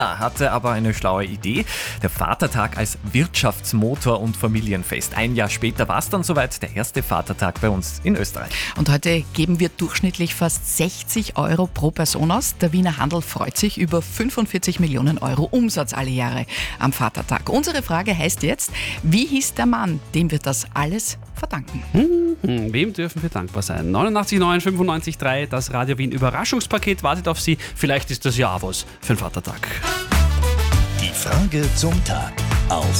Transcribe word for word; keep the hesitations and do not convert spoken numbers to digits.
hatte aber eine schlaue Idee. Der Vatertag als Wirtschaftsmotor und Familienfest. Ein Jahr später war es dann soweit, der erste Vatertag bei uns in Österreich. Und heute geben wir durchschnittlich fast sechzig Euro pro Person aus. Der Wiener Handel freut sich über fünfundvierzig Millionen Euro Umsatz alle Jahre am Vatertag. Unsere Frage heißt jetzt, wie hieß der Mann, dem wir das alles verdanken? Hm, wem dürfen wir dankbar sein? neunundachtzig neun fünfundneunzig drei, das Radio Wien Überraschungspaket wartet auf Sie. Vielleicht ist das ja auch was für den Vatertag. Die Frage zum Tag auf